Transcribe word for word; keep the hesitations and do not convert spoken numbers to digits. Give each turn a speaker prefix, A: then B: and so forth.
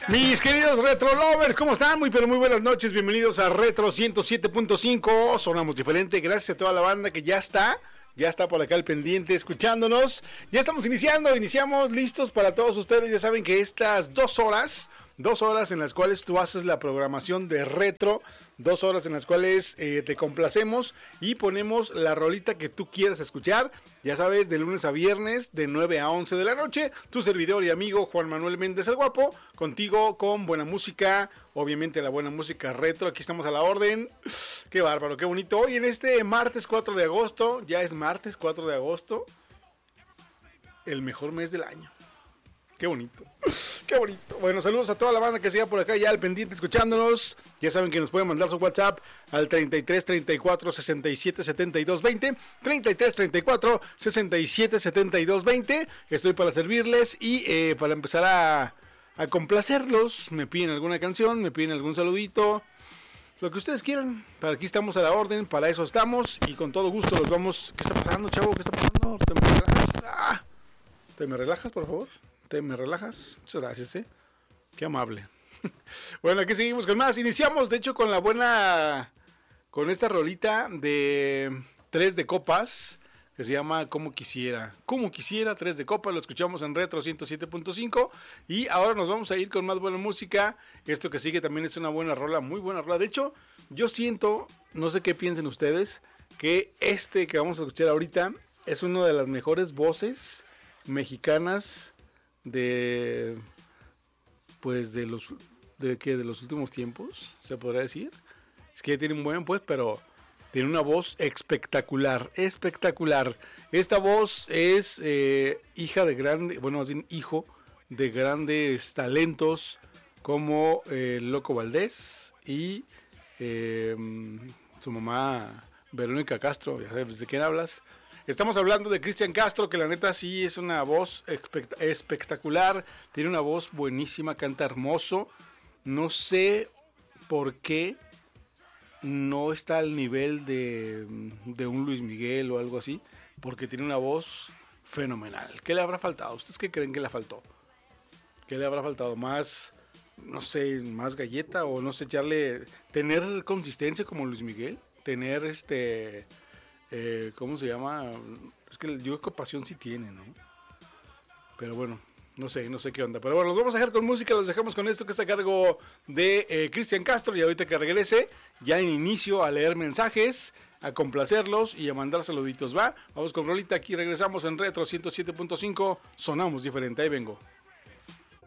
A: Mis queridos Retro Lovers, ¿cómo están? Muy pero muy buenas noches, bienvenidos a Retro ciento siete punto cinco, sonamos diferente, gracias a toda la banda que ya está, ya está por acá al pendiente escuchándonos, ya estamos iniciando, iniciamos listos para todos ustedes, ya saben que estas dos horas, dos horas en las cuales tú haces la programación de Retro, dos horas en las cuales eh, te complacemos y ponemos la rolita que tú quieras escuchar, ya sabes, de lunes a viernes, de nueve a once de la noche, tu servidor y amigo Juan Manuel Méndez el Guapo, contigo con buena música, obviamente la buena música retro, aquí estamos a la orden, qué bárbaro, qué bonito, hoy en este martes cuatro de agosto, ya es martes cuatro de agosto, el mejor mes del año. Qué bonito, qué bonito. Bueno, saludos a toda la banda que siga por acá ya al pendiente escuchándonos. Ya saben que nos pueden mandar su WhatsApp al treinta y tres, treinta y cuatro, sesenta y siete, setenta y dos, veinte. treinta y tres, treinta y cuatro, sesenta y siete, setenta y dos, veinte. Estoy para servirles y eh, para empezar a, a complacerlos. Me piden alguna canción, me piden algún saludito. Lo que ustedes quieran. Para aquí estamos a la orden, para eso estamos. Y con todo gusto los vamos... ¿Qué está pasando, chavo? ¿Qué está pasando? ¿Te me relajas? Ah, ¿te me relajas, por favor? ¿Te me relajas? Muchas gracias, ¿eh? Qué amable. Bueno, aquí seguimos con más. Iniciamos, de hecho, con la buena... Con esta rolita de Tres de Copas, que se llama Como Quisiera. Como Quisiera, Tres de Copas, lo escuchamos en Retro ciento siete punto cinco. Y ahora nos vamos a ir con más buena música. Esto que sigue también es una buena rola, muy buena rola. De hecho, yo siento, no sé qué piensen ustedes, que este que vamos a escuchar ahorita es una de las mejores voces mexicanas de pues de los de que de los últimos tiempos, se podrá decir. Es que tiene un buen pues, pero tiene una voz espectacular, espectacular. Esta voz es eh, hija de grande, bueno, más bien hijo de grandes talentos como eh, Loco Valdés y eh, su mamá Verónica Castro, ya sabes de quién hablas. Estamos hablando de Cristian Castro, que la neta sí es una voz espect- espectacular, tiene una voz buenísima, canta hermoso. No sé por qué no está al nivel de, de un Luis Miguel o algo así, porque tiene una voz fenomenal. ¿Qué le habrá faltado? ¿Ustedes qué creen que le faltó? ¿Qué le habrá faltado? ¿Más, no sé, más galleta o no sé, echarle, tener consistencia como Luis Miguel? Tener este... Eh, ¿Cómo se llama? Es que yo creo que pasión sí tiene, ¿no? Pero bueno, no sé, no sé qué onda. Pero bueno, los vamos a dejar con música, los dejamos con esto que está a cargo de eh, Cristian Castro. Y ahorita que regrese, ya en inicio a leer mensajes, a complacerlos y a mandar saluditos, ¿va? Vamos con rolita, aquí regresamos en Retro ciento siete punto cinco, sonamos diferente, ahí vengo.